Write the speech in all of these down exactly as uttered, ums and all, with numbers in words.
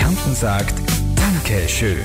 Kärnten sagt Dankeschön.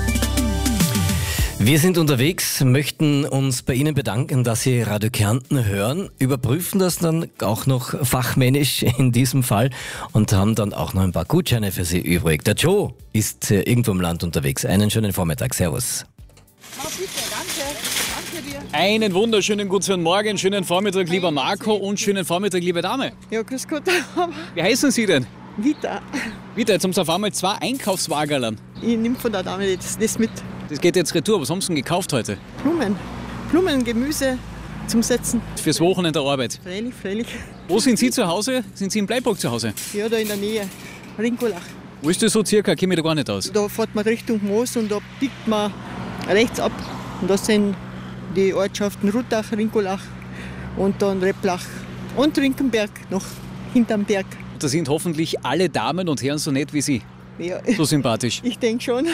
Wir sind unterwegs, möchten uns bei Ihnen bedanken, dass Sie Radio Kärnten hören, überprüfen das dann auch noch fachmännisch in diesem Fall und haben dann auch noch ein paar Gutscheine für Sie übrig. Der Joe ist äh, irgendwo im Land unterwegs. Einen schönen Vormittag. Servus. Na bitte, danke. Danke dir. Einen wunderschönen guten Morgen, schönen Vormittag, lieber Marco, und schönen Vormittag, liebe Dame. Ja, grüß Gott. Wie heißen Sie denn? Vita. Wieder, jetzt haben Sie auf einmal zwei Einkaufswagerlern. Ich nehme von der Dame das, das mit. Das geht jetzt retour. Was haben Sie denn gekauft heute? Blumen. Blumen, Gemüse zum Setzen. Fürs Wochenende der Arbeit. Freilich, freilich. Wo sind Sie zu Hause? Sind Sie in Bleiburg zu Hause? Ja, da in der Nähe. Rinkolach. Wo ist das so circa? Kenne mich da gar nicht aus. Da fährt man Richtung Moos und da biegt man rechts ab. Und das sind die Ortschaften Ruttach, Rinkolach und dann Repplach und Rinkenberg noch hinterm Berg. Da sind hoffentlich alle Damen und Herren so nett wie Sie. Ja, So sympathisch. ich denke schon.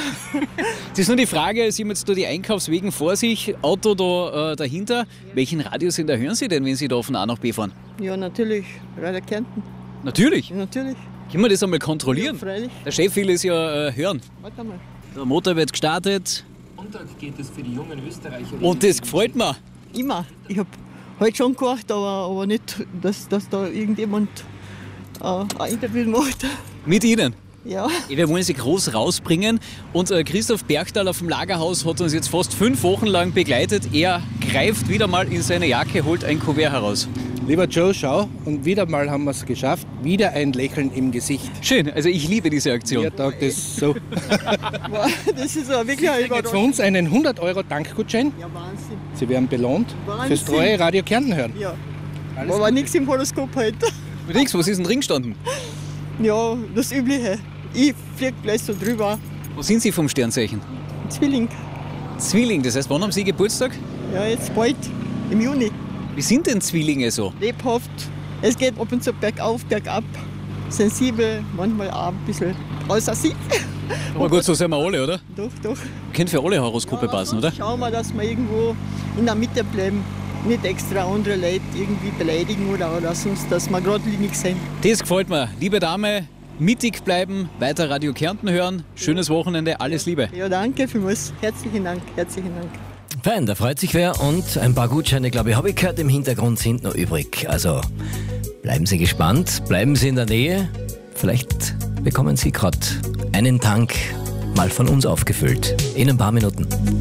Es ist nur die Frage, Sie haben jetzt da die Einkaufswegen vor sich, Auto da äh, dahinter. Welchen Radiosender hören Sie denn, wenn Sie da von A nach B fahren? Ja, natürlich. Radio Kärnten. Natürlich. Ja, natürlich. Können wir das einmal Ja, kontrollieren? freilich. Der Chef will es ja äh, hören. Warte mal. Der Motor wird gestartet Montag geht es für die jungen Österreicher. und das gefällt mir. Immer. Ich habe heute schon gehört, aber, aber nicht, dass, dass da irgendjemand äh, ein Interview macht. Mit Ihnen. Ja. Wir wollen Sie groß rausbringen und äh, Christoph Bergdahl vom Lagerhaus hat uns jetzt fast fünf Wochen lang begleitet. Er greift wieder mal in seine Jacke, holt ein Kuvert heraus. Lieber Joe, schau, und wieder mal haben wir es geschafft. Wieder ein Lächeln im Gesicht. Schön, also ich liebe diese Aktion. Ihr taugt das so. Wow, das ist aber wirklich eine Jetzt für Überraschung. uns einen hundert Euro Dankgutschein. Ja, Wahnsinn. Sie werden belohnt Wahnsinn. fürs treue Radio Kärnten hören. Ja. Alles Aber nichts im Horoskop heute. Nix, was ist denn drin gestanden? Ja, das Übliche. Ich fliege gleich so drüber. Wo sind Sie vom Sternzeichen? Zwilling. Zwilling, das heißt, wann haben Sie Geburtstag? Ja, jetzt bald. Im Juni. Wie sind denn Zwillinge so? Lebhaft. Es geht ab und zu bergauf, bergab. Sensibel, manchmal auch ein bisschen außer sich. Aber gut, so sind wir alle, oder? Doch, doch. Kennt für alle Horoskope passen, oder? Schauen wir, dass wir irgendwo in der Mitte bleiben. Nicht extra andere Leute irgendwie beleidigen oder, oder sonst, dass wir geradlinig sind. Das gefällt mir. Liebe Dame, mittig bleiben, weiter Radio Kärnten hören. Schönes Wochenende, alles Liebe. Ja, danke vielmals. Herzlichen Dank, herzlichen Dank. Fein, da freut sich wer und ein paar Gutscheine, glaube ich, habe ich gehört, im Hintergrund sind noch übrig. Also bleiben Sie gespannt, bleiben Sie in der Nähe. Vielleicht bekommen Sie gerade einen Tank mal von uns aufgefüllt. In ein paar Minuten.